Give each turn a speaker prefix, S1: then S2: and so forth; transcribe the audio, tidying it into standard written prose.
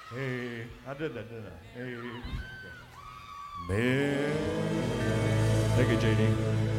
S1: Hey, I did that, didn't I? Hey. Man. Thank you, JD.